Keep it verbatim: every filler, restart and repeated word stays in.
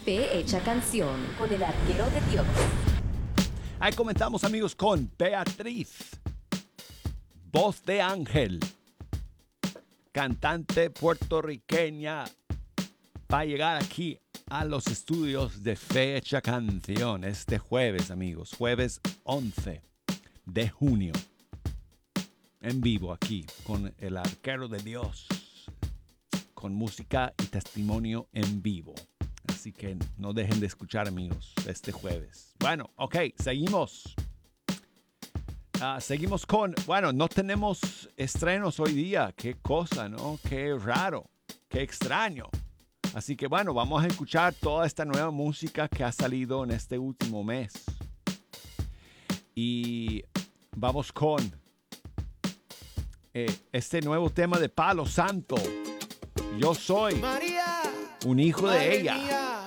Fe Hecha Canción con el arquero de Dios. Ahí comenzamos, amigos, con Beatriz, voz de ángel, cantante puertorriqueña, va a llegar aquí a los estudios de Fe Hecha Canción este jueves, amigos, jueves once de junio, en vivo aquí con el arquero de Dios, con música y testimonio en vivo. Así que no dejen de escuchar, amigos, este jueves. Bueno, ok, seguimos. Uh, seguimos con, bueno, no tenemos estrenos hoy día. Qué cosa, ¿no? Qué raro, qué extraño. Así que bueno, vamos a escuchar toda esta nueva música que ha salido en este último mes. Y vamos con eh, este nuevo tema de Palo Santo. Yo soy María, un hijo Madre de ella. Mía,